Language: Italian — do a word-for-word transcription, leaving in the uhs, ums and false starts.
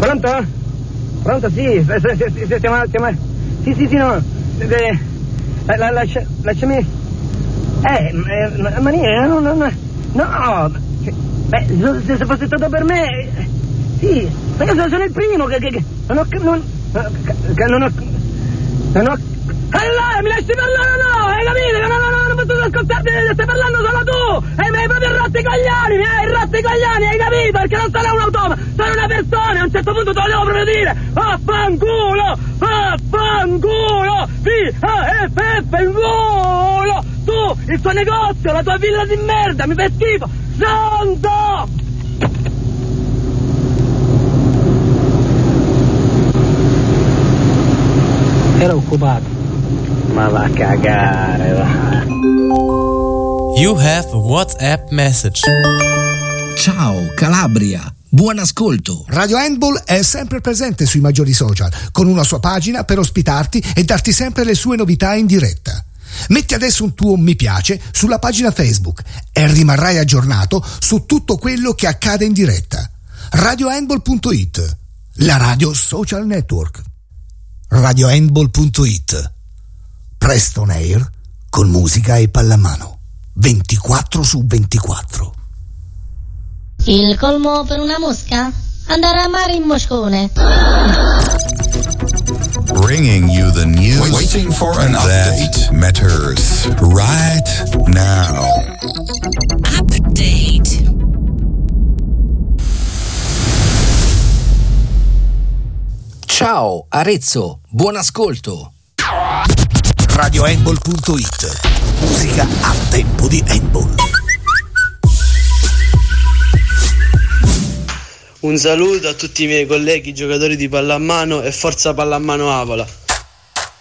Pronto? Pronto, sì, stiamo, stiamo, sì, sì, sì, no, eh, la, la, lascia, lasciami, eh, eh Manini, no, no, no, no, beh, se, se fosse stato per me, sì, ma io sono il primo che, che, che non ho, non, che non ho, non ho, allora, mi lasci parlare o no, hai capito? No, no, no, non posso ascoltarti, stai parlando solo tu, e mi hai proprio rotto i coglioni, mi hai rotto i coglioni, hai capito? Perché non sono un automa, sono una persona, a un certo punto te lo devo proprio dire, vaffanculo, vaffanculo, V A F F in culo, tu, il tuo negozio, la tua villa di merda, mi fai schifo, pronto! Era occupato. Ma va a cagare, va. You have a WhatsApp message. Ciao Calabria, buon ascolto. Radio Handball è sempre presente sui maggiori social, con una sua pagina per ospitarti e darti sempre le sue novità in diretta. Metti adesso un tuo mi piace sulla pagina Facebook e rimarrai aggiornato su tutto quello che accade in diretta. radio handball punto it, la radio social network. radio handball punto it. Presto on air con musica e pallamano ventiquattro su ventiquattro. Il colmo per una mosca? Andare a mare in moscone. Bringing you the news. Waiting for an update. That matters right now. Update. Ciao Arezzo, buon ascolto. radio handball punto it. Musica a tempo di handball. Un saluto a tutti i miei colleghi giocatori di pallamano e forza pallamano Avola.